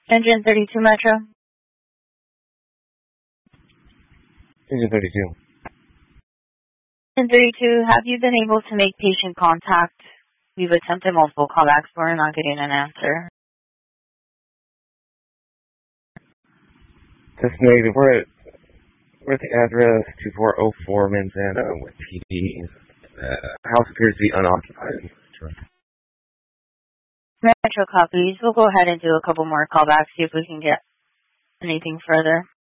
Engine 32 Metro. Engine 32. Engine 32, have you been able to make patient contact? We've attempted multiple callbacks, but we're not getting an answer. Designated, we're at the address 2404 Manzano with PD. House appears to be unoccupied. Metro copies. We'll go ahead and do a couple more callbacks, see if we can get anything further.